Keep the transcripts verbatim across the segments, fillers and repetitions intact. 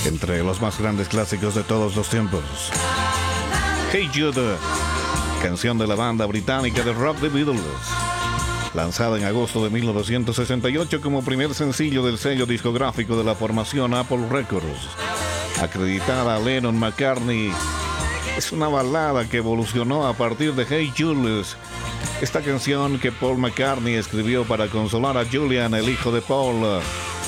Entre los más grandes clásicos de todos los tiempos. Hey Jude, canción de la banda británica de rock The Beatles, lanzada en agosto de mil novecientos sesenta y ocho como primer sencillo del sello discográfico de la formación Apple Records, acreditada a Lennon McCartney. Es una balada que evolucionó a partir de Hey Jude, esta canción que Paul McCartney escribió para consolar a Julian, el hijo de Paul.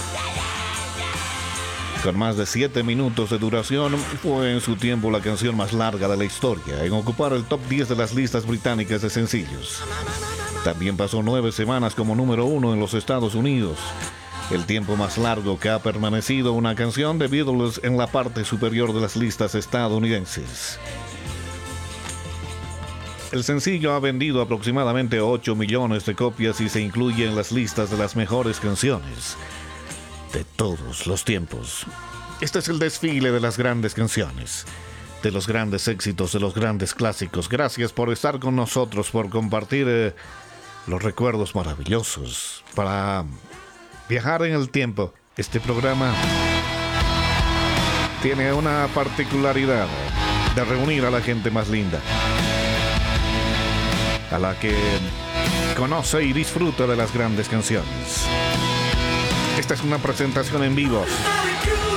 Con más de siete minutos de duración, fue en su tiempo la canción más larga de la historia en ocupar el top diez de las listas británicas de sencillos. También pasó nueve semanas como número uno en los Estados Unidos, el tiempo más largo que ha permanecido una canción de Beatles en la parte superior de las listas estadounidenses. El sencillo ha vendido aproximadamente ocho millones de copias y se incluye en las listas de las mejores canciones de todos los tiempos. Este es el desfile de las grandes canciones, de los grandes éxitos, de los grandes clásicos. Gracias por estar con nosotros, por compartir eh, los recuerdos maravillosos, para viajar en el tiempo. Este programa tiene una particularidad de reunir a la gente más linda, a la que conoce y disfruta de las grandes canciones. Esta es una presentación en vivo.